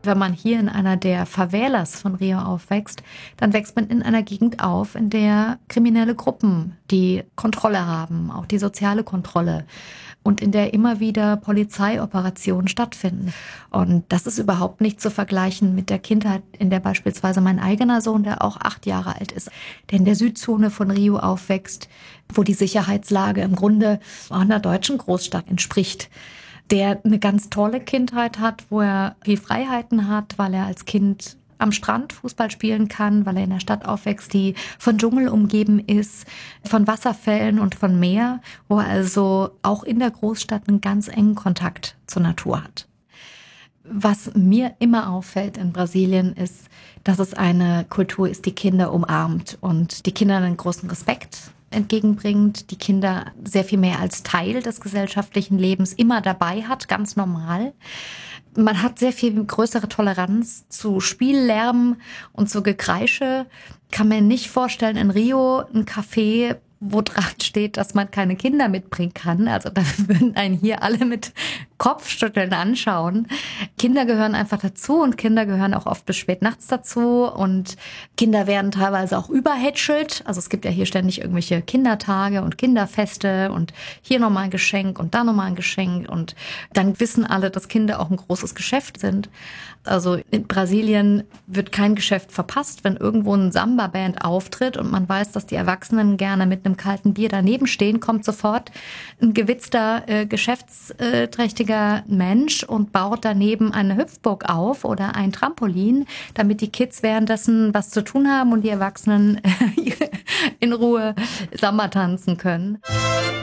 wenn man hier in einer der Favelas von Rio aufwächst, dann wächst man in einer Gegend auf, in der kriminelle Gruppen die Kontrolle haben, auch die soziale Kontrolle. Und in der immer wieder Polizeioperationen stattfinden. Und das ist überhaupt nicht zu vergleichen mit der Kindheit, in der beispielsweise mein eigener Sohn, der auch 8 Jahre alt ist, der in der Südzone von Rio aufwächst, wo die Sicherheitslage im Grunde auch einer deutschen Großstadt entspricht. Der eine ganz tolle Kindheit hat, wo er viel Freiheiten hat, weil er als Kind am Strand Fußball spielen kann, weil er in der Stadt aufwächst, die von Dschungel umgeben ist, von Wasserfällen und von Meer, wo er also auch in der Großstadt einen ganz engen Kontakt zur Natur hat. Was mir immer auffällt in Brasilien ist, dass es eine Kultur ist, die Kinder umarmt und die Kinder einen großen Respekt entgegenbringt, die Kinder sehr viel mehr als Teil des gesellschaftlichen Lebens immer dabei hat, ganz normal. Man hat sehr viel größere Toleranz zu Spiellärm und zu Gekreische. Kann mir nicht vorstellen, in Rio ein Café, wo dran steht, dass man keine Kinder mitbringen kann. Also da würden einen hier alle mit Kopfschütteln anschauen. Kinder gehören einfach dazu und Kinder gehören auch oft bis spät nachts dazu und Kinder werden teilweise auch überhätschelt. Also es gibt ja hier ständig irgendwelche Kindertage und Kinderfeste und hier nochmal ein Geschenk und da nochmal ein Geschenk und dann wissen alle, dass Kinder auch ein großes Geschäft sind. Also in Brasilien wird kein Geschäft verpasst, wenn irgendwo eine Samba-Band auftritt und man weiß, dass die Erwachsenen gerne mit einem kalten Bier daneben stehen, kommt sofort ein gewitzter, geschäftsträchtiger Mensch und baut daneben eine Hüpfburg auf oder ein Trampolin, damit die Kids währenddessen was zu tun haben und die Erwachsenen in Ruhe Samba tanzen können.